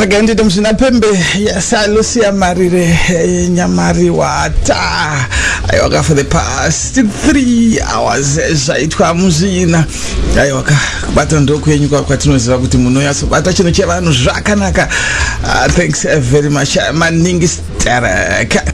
Ragazzi mzina pembe ya Salusia Marire Nyamari wata ayoka for the past 3 hours zaitwa muzina ayoka bata ndoko yenyu kwa tinoziva kuti muno yaso bata chino chevanhu zvakanaka. Thanks very much maningi stara